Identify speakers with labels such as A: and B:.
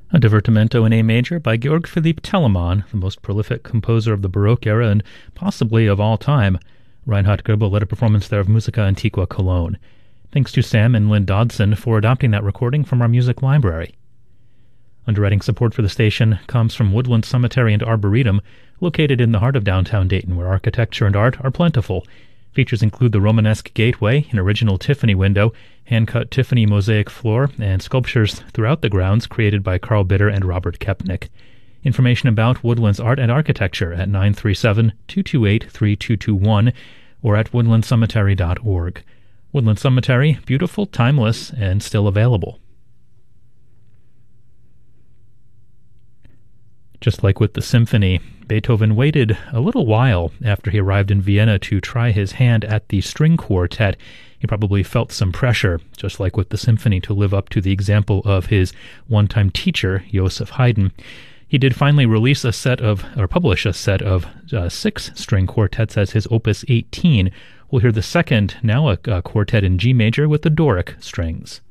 A: A divertimento in A major by Georg Philipp Telemann, the most prolific composer of the Baroque era and possibly of all time. Reinhard Goebel led a performance there of Musica Antiqua Cologne. Thanks to Sam and Lynn Dodson for adopting that recording from our music library. Underwriting support for the station comes from Woodland Cemetery and Arboretum, located in the heart of downtown Dayton, where architecture and art are plentiful. Features include the Romanesque gateway, an original Tiffany window, hand-cut Tiffany mosaic floor, and sculptures throughout the grounds created by Carl Bitter and Robert Kepnick. Information about Woodland's art and architecture at 937-228-3221 or at woodlandcemetery.org. Woodland Cemetery, beautiful, timeless, and still available. Just like with the symphony, Beethoven waited a little while after he arrived in Vienna to try his hand at the string quartet. He probably felt some pressure, just like with the symphony, to live up to the example of his one-time teacher, Joseph Haydn. He did finally publish a set of 6 string quartets as his Opus 18. We'll hear the second, now a quartet in G major with the Doric strings.